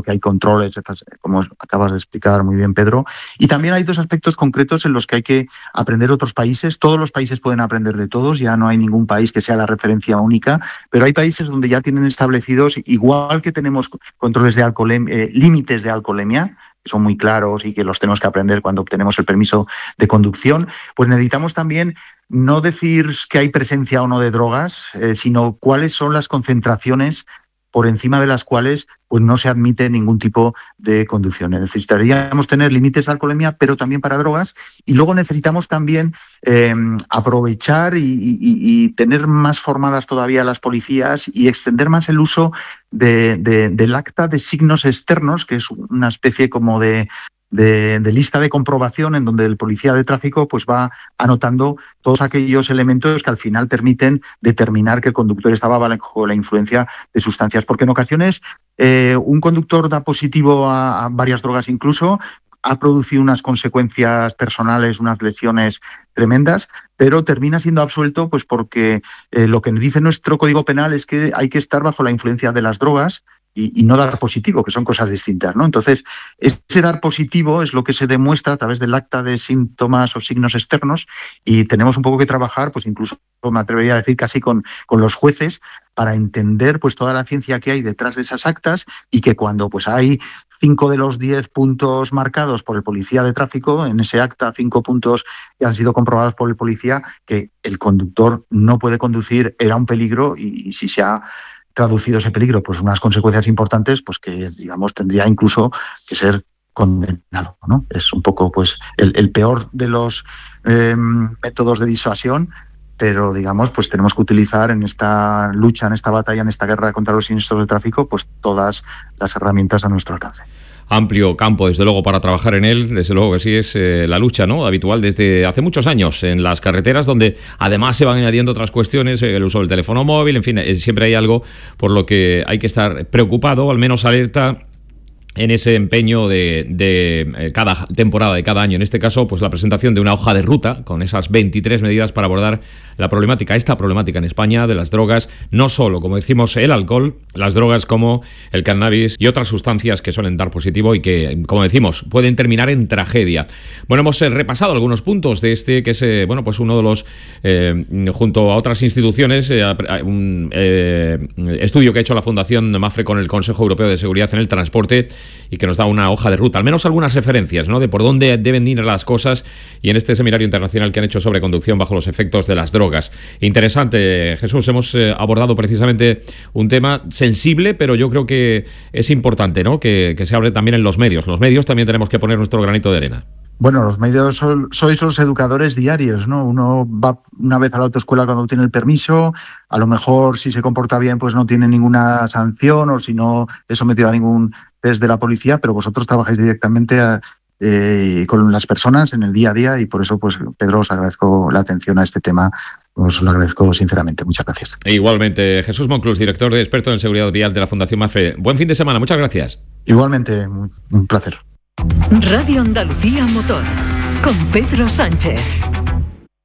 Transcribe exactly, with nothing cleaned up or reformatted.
que hay controles, como acabas de explicar muy bien, Pedro. Y también hay dos aspectos concretos en los que hay que aprender otros países. Todos los países pueden aprender de todos, ya no hay ningún país que sea la referencia única, pero hay países donde ya tienen establecidos, igual que tenemos controles de alcoholemia, eh, límites de alcoholemia, que son muy claros y que los tenemos que aprender cuando obtenemos el permiso de conducción, pues necesitamos también no decir que hay presencia o no de drogas, eh, sino cuáles son las concentraciones por encima de las cuales pues no se admite ningún tipo de conducción. Necesitaríamos tener límites de alcoholemia, pero también para drogas, y luego necesitamos también eh, aprovechar y, y, y tener más formadas todavía las policías y extender más el uso de, de, del acta de signos externos, que es una especie como de De, de lista de comprobación en donde el policía de tráfico pues va anotando todos aquellos elementos que al final permiten determinar que el conductor estaba bajo la influencia de sustancias. Porque en ocasiones eh, un conductor da positivo a, a varias drogas incluso, ha producido unas consecuencias personales, unas lesiones tremendas, pero termina siendo absuelto pues porque eh, lo que dice nuestro Código Penal es que hay que estar bajo la influencia de las drogas Y, y no dar positivo, que son cosas distintas, ¿no? Entonces, ese dar positivo es lo que se demuestra a través del acta de síntomas o signos externos, y tenemos un poco que trabajar, pues incluso me atrevería a decir casi con, con los jueces, para entender pues toda la ciencia que hay detrás de esas actas, y que cuando pues hay cinco de los diez puntos marcados por el policía de tráfico, en ese acta cinco puntos que han sido comprobados por el policía, que el conductor no puede conducir, era un peligro, y, y si se ha traducido ese peligro, pues unas consecuencias importantes, pues que, digamos, tendría incluso que ser condenado, ¿no? Es un poco, pues, el, el peor de los eh, métodos de disuasión, pero, digamos, pues tenemos que utilizar en esta lucha, en esta batalla, en esta guerra contra los siniestros de tráfico, pues todas las herramientas a nuestro alcance. Amplio campo, desde luego, para trabajar en él. Desde luego que sí, es eh, la lucha, ¿no?, habitual desde hace muchos años en las carreteras, donde además se van añadiendo otras cuestiones, eh, el uso del teléfono móvil, en fin, eh, siempre hay algo por lo que hay que estar preocupado, o al menos alerta, en ese empeño de, de cada temporada, de cada año. En este caso, pues la presentación de una hoja de ruta con esas veintitrés medidas para abordar la problemática, esta problemática en España de las drogas, no solo, como decimos, el alcohol, las drogas como el cannabis y otras sustancias que suelen dar positivo y que, como decimos, pueden terminar en tragedia. Bueno, hemos eh, repasado algunos puntos de este, que es, eh, bueno, pues uno de los, eh, junto a otras instituciones, eh, un eh, estudio que ha hecho la Fundación MAFRE con el Consejo Europeo de Seguridad en el Transporte, y que nos da una hoja de ruta, al menos algunas referencias, ¿no?, de por dónde deben ir las cosas, y en este seminario internacional que han hecho sobre conducción bajo los efectos de las drogas. Interesante, Jesús, hemos eh, abordado precisamente un tema sensible, pero yo creo que es importante, ¿no?, que, que se hable también en los medios. Los medios también tenemos que poner nuestro granito de arena. Bueno, los medios son, sois los educadores diarios, ¿no? Uno va una vez a la autoescuela cuando tiene el permiso, a lo mejor si se comporta bien pues no tiene ninguna sanción, o si no es sometido a ningún test de la policía, pero vosotros trabajáis directamente a, eh, con las personas en el día a día, y por eso, pues, Pedro, os agradezco la atención a este tema. Os lo agradezco sinceramente. Muchas gracias. E igualmente, Jesús Monclús, director de experto en seguridad vial de la Fundación MAFRE. Buen fin de semana. Muchas gracias. Igualmente, un placer. Radio Andalucía Motor, con Pedro Sánchez.